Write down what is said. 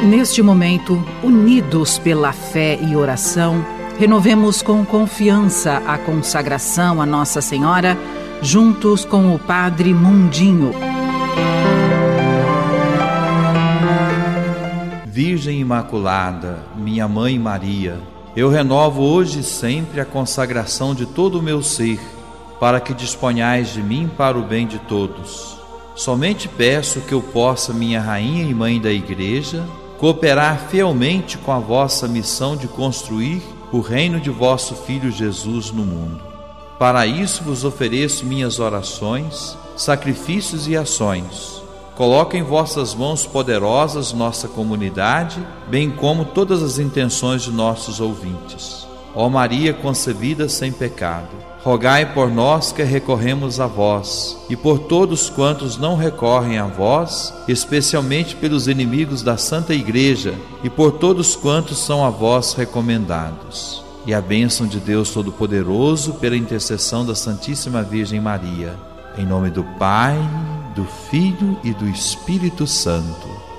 Neste momento, unidos pela fé e oração, renovemos com confiança a consagração a Nossa Senhora, juntos com o Padre Mundinho. Virgem Imaculada, minha Mãe Maria, eu renovo hoje e sempre a consagração de todo o meu ser, para que disponhais de mim para o bem de todos. Somente peço que eu possa, minha Rainha e Mãe da Igreja, cooperar fielmente com a vossa missão de construir o reino de vosso Filho Jesus no mundo. Para isso vos ofereço minhas orações, sacrifícios e ações. Coloco em vossas mãos poderosas nossa comunidade, bem como todas as intenções de nossos ouvintes. Ó Maria concebida sem pecado, rogai por nós que recorremos a vós, e por todos quantos não recorrem a vós, especialmente pelos inimigos da Santa Igreja, e por todos quantos são a vós recomendados. E a bênção de Deus Todo-Poderoso, pela intercessão da Santíssima Virgem Maria, em nome do Pai, do Filho e do Espírito Santo.